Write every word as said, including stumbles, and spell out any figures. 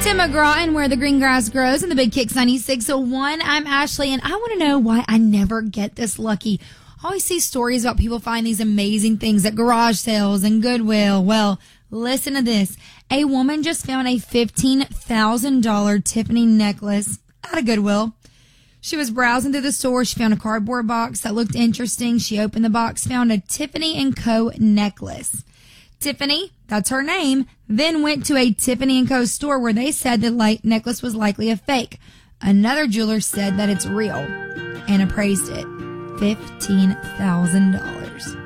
Tim McGraw and Where the Green Grass Grows in the Big Kicks ninety-six oh one. I'm Ashley, and I want to know why I never get this lucky. I always see stories about people find these amazing things at garage sales and Goodwill. Well, listen to this. A woman just found a fifteen thousand dollars Tiffany necklace at a Goodwill. She was browsing through the store. She found a cardboard box that looked interesting. She opened the box, found a Tiffany and Co. necklace. Tiffany, that's her name, then went to a Tiffany and Co. store where they said the light necklace was likely a fake. Another jeweler said that it's real and appraised it fifteen thousand dollars.